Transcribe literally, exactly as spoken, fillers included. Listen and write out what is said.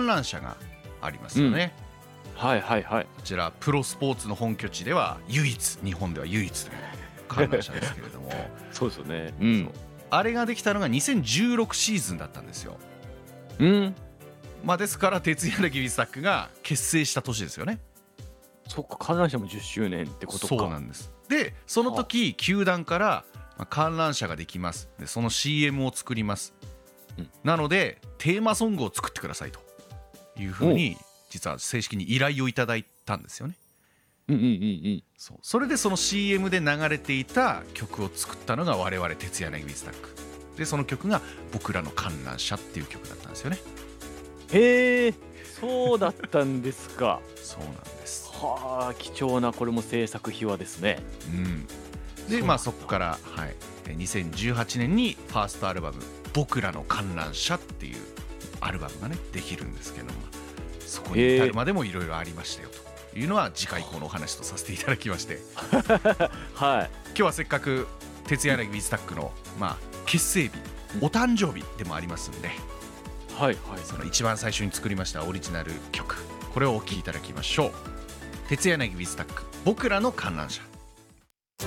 観覧車がありますよね、 うん、はいはいはい。 こちらプロスポーツの本拠地では唯一、日本では唯一という観覧車ですけれどもそうですよね、うん、 あれができたのがにせんじゅうろくシーズンだったんですよ。 うん、 まあ、ですから鉄柳ウィズタックが結成した年ですよね。 そっか、観覧車もじゅっしゅうねんってことか。 そうなんです。でその時球団から観覧車ができます、でその シーエム を作ります、うん、なのでテーマソングを作ってくださいというふうに実は正式に依頼をいただいたんですよね。 うんうんうんうん、 そうそれでその シーエム で流れていた曲を作ったのが我々鉄柳ウィズタックで、その曲が僕らの観覧車っていう曲だったんですよね。 へえ、そうだったんですかそうなんです。 はあ、貴重な、これも制作秘話ですね。 うん、でまあそこから、はい、にせんじゅうはちねんにファーストアルバム「僕らの観覧車」っていうアルバムがねできるんですけども、そこに至るまでもいろいろありましたよというのは次回以降のお話とさせていただきましてはい、 今日はせっかく鉄柳ウィズタックの、まあ、結成日、お誕生日でもありますんで、 はいはい、 その一番最初に作りましたオリジナル曲、これをお聴きいただきましょう。鉄柳ウィズタック僕らの観覧車。